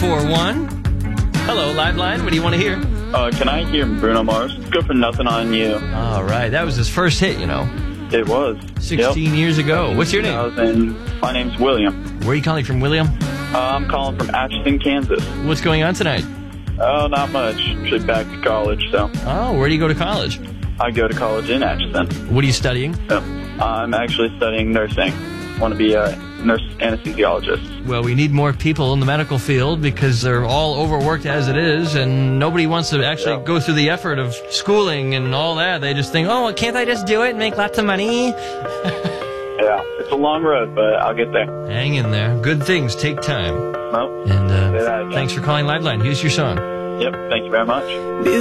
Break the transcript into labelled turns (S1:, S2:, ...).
S1: 941. Hello, Live Line. What do you want to hear?
S2: Can I hear Bruno Mars? Go for Nothing on You.
S1: All right. That was his first hit, you know.
S2: It was.
S1: 16 years ago. What's your name?
S2: My name's William.
S1: Where are you calling from, William?
S2: I'm calling from Atchison, Kansas.
S1: What's going on tonight?
S2: Oh, not much. Actually back to college, so.
S1: Oh, where do you go to college?
S2: I go to college in Atchison.
S1: What are you studying?
S2: I'm actually studying nursing. Want to be a nurse anesthesiologist.
S1: Well, we need more people in the medical field because they're all overworked as it is, and nobody wants to actually go through the effort of schooling and all that. They just think, oh, can't I just do it and make lots of money?
S2: Yeah, it's a long road, but I'll get there.
S1: Hang in there. Good things take time.
S2: Well,
S1: And thanks for calling Live Line. Here's your song.
S2: Yep, thank you very much.